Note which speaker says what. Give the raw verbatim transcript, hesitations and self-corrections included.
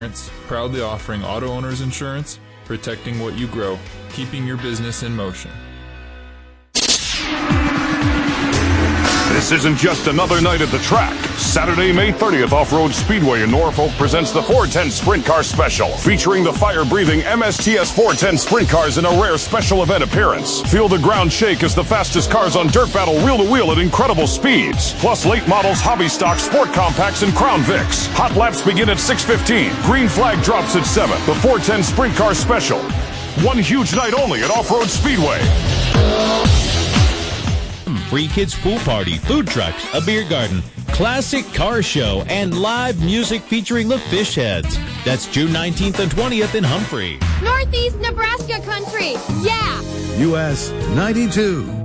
Speaker 1: Proudly offering auto owners insurance, protecting what you grow, keeping your business in motion.
Speaker 2: This isn't just another night at the track. Saturday, May thirtieth, Off-Road Speedway in Norfolk presents the four ten Sprint Car Special, featuring the fire-breathing M S T S four ten Sprint Cars in a rare special event appearance. Feel the ground shake as the fastest cars on Dirt Battle wheel-to-wheel at incredible speeds. Plus late models, hobby stock, sport compacts, and Crown Vics. Hot laps begin at six fifteen. Green flag drops at seven. The four ten Sprint Car Special. One huge night only at Off-Road Speedway.
Speaker 3: Free kids pool party, food trucks, a beer garden, classic car show, and live music featuring the Fish Heads. That's June nineteenth and twentieth in Humphrey.
Speaker 4: Northeast Nebraska country, yeah!
Speaker 5: U S ninety-two.